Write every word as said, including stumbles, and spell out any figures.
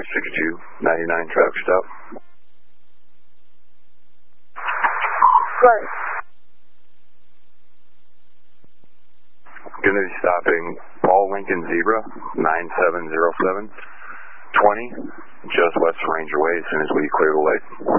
six two ninety-nine traffic stop. Right. Going to be stopping Paul Lincoln Zebra, nine seven zero seven, twenty, just west of Ranger Way as soon as we clear the light.